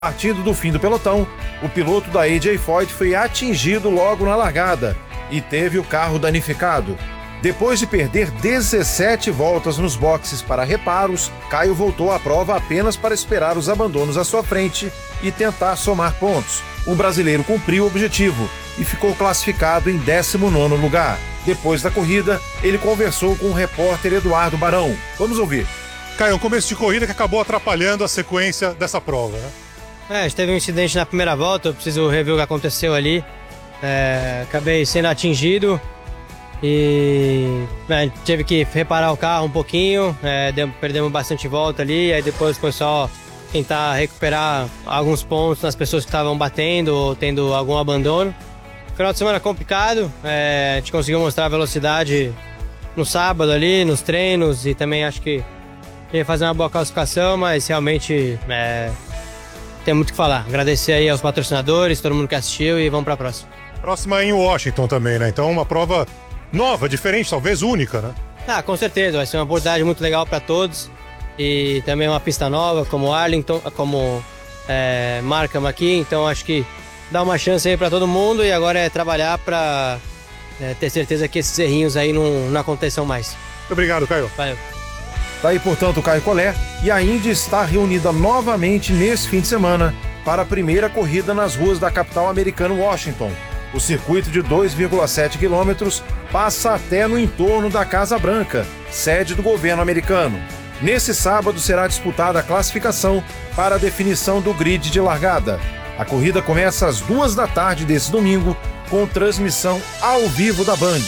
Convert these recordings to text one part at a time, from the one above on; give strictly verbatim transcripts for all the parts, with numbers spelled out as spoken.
Partindo do fim do pelotão, o piloto da A J Foyt foi atingido logo na largada e teve o carro danificado. Depois de perder dezessete voltas nos boxes para reparos, Caio voltou à prova apenas para esperar os abandonos à sua frente e tentar somar pontos. O brasileiro cumpriu o objetivo e ficou classificado em décimo nono lugar. Depois da corrida, ele conversou com o repórter Eduardo Barão. Vamos ouvir. Caio, um começo de corrida que acabou atrapalhando a sequência dessa prova, né? É, teve um incidente na primeira volta, eu preciso rever o que aconteceu ali. É, acabei sendo atingido e é, tive que reparar o carro um pouquinho, é, deu, perdemos bastante volta ali, aí depois foi só tentar recuperar alguns pontos nas pessoas que estavam batendo ou tendo algum abandono. Final de semana complicado, é, a gente conseguiu mostrar a velocidade no sábado ali, nos treinos, e também acho que ia fazer uma boa classificação, mas realmente é, tem muito o que falar. Agradecer aí aos patrocinadores, todo mundo que assistiu, e vamos para a próxima. Próxima é em Washington também, né? Então uma prova nova, diferente, talvez única, né? Ah, com certeza, vai ser uma oportunidade muito legal para todos. E também uma pista nova, como Arlington, como é, Markham aqui. Então acho que dá uma chance aí para todo mundo, e agora é trabalhar para é, ter certeza que esses errinhos aí não, não aconteçam mais. Muito obrigado, Caio. Valeu. Tá aí, portanto, o Caio Collet, e a Indy está reunida novamente nesse fim de semana para a primeira corrida nas ruas da capital americana, Washington. O circuito de dois vírgula sete quilômetros passa até no entorno da Casa Branca, sede do governo americano. Nesse sábado será disputada a classificação para a definição do grid de largada. A corrida começa às duas da tarde desse domingo, com transmissão ao vivo da Band.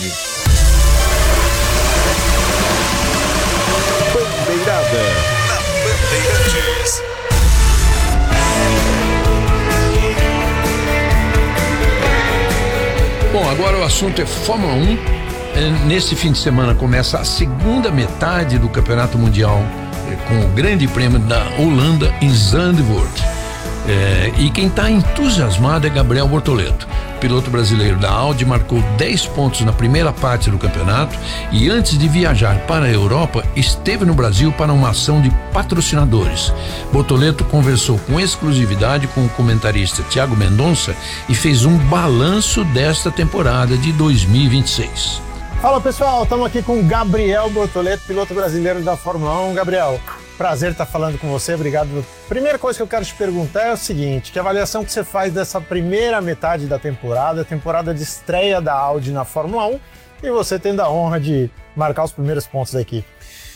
Bandeirada na Bandeirantes. Bom, agora o assunto é Fórmula um. Nesse fim de semana começa a segunda metade do Campeonato Mundial, com o Grande Prêmio da Holanda em Zandvoort. É, e quem está entusiasmado é Gabriel Bortoleto. Piloto brasileiro da Audi, marcou dez pontos na primeira parte do campeonato e, antes de viajar para a Europa, esteve no Brasil para uma ação de patrocinadores. Bortoleto conversou com exclusividade com o comentarista Thiago Mendonça e fez um balanço desta temporada de dois mil e vinte e seis. Fala pessoal, estamos aqui com Gabriel Bortoleto, piloto brasileiro da Fórmula um. Gabriel, prazer estar falando com você, obrigado. Primeira coisa que eu quero te perguntar é o seguinte: que avaliação que você faz dessa primeira metade da temporada, temporada de estreia da Audi na Fórmula um, e você tendo a honra de marcar os primeiros pontos da equipe?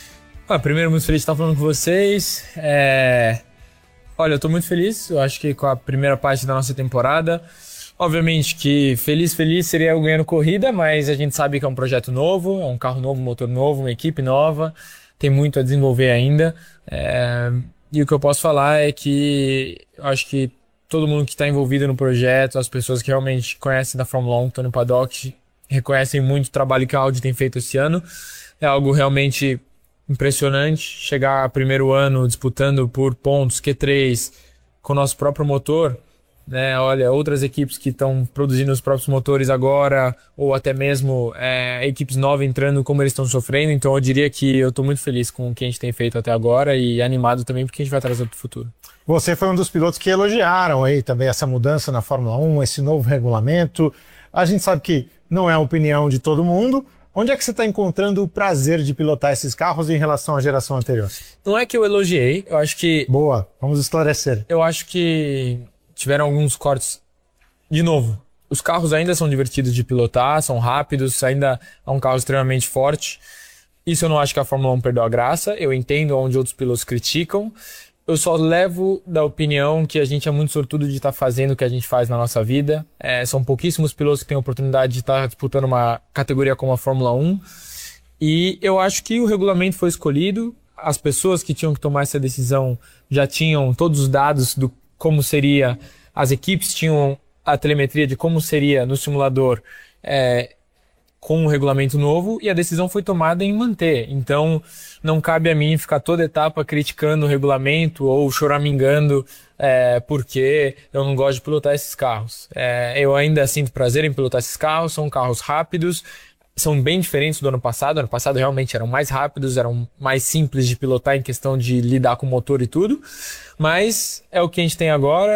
Ah, primeiro, muito feliz de estar falando com vocês. É... Olha, eu estou muito feliz, eu acho que com a primeira parte da nossa temporada. Obviamente que feliz, feliz seria eu ganhando corrida, mas a gente sabe que é um projeto novo, é um carro novo, um motor novo, uma equipe nova, tem muito a desenvolver ainda. É... E o que eu posso falar é que eu acho que todo mundo que está envolvido no projeto, as pessoas que realmente conhecem da Fórmula um, estão no paddock, reconhecem muito o trabalho que a Audi tem feito esse ano. É algo realmente impressionante, chegar primeiro ano disputando por pontos Q três com o nosso próprio motor, né? Olha, outras equipes que estão produzindo os próprios motores agora, ou até mesmo é, equipes novas entrando, como eles estão sofrendo. Então eu diria que eu estou muito feliz com o que a gente tem feito até agora e animado também porque a gente vai trazer para o futuro. Você foi um dos pilotos que elogiaram aí também essa mudança na Fórmula um, esse novo regulamento. A gente sabe que não é a opinião de todo mundo. Onde é que você está encontrando o prazer de pilotar esses carros em relação à geração anterior? Não é que eu elogiei, eu acho que... Boa, vamos esclarecer. Eu acho que tiveram alguns cortes. De novo, os carros ainda são divertidos de pilotar, são rápidos, ainda é um carro extremamente forte. Isso eu não acho que a Fórmula um perdeu a graça, eu entendo onde outros pilotos criticam. Eu só levo da opinião que a gente é muito sortudo de estar fazendo o que a gente faz na nossa vida. É, são pouquíssimos pilotos que têm a oportunidade de estar disputando uma categoria como a Fórmula um. E eu acho que o regulamento foi escolhido, as pessoas que tinham que tomar essa decisão já tinham todos os dados do como seria, as equipes tinham a telemetria de como seria no simulador é, com um regulamento novo, e a decisão foi tomada em manter. Então não cabe a mim ficar toda etapa criticando o regulamento ou choramingando é, porque eu não gosto de pilotar esses carros. É, eu ainda sinto prazer em pilotar esses carros, são carros rápidos, são bem diferentes do ano passado. Ano passado realmente eram mais rápidos, eram mais simples de pilotar em questão de lidar com o motor e tudo. Mas é o que a gente tem agora.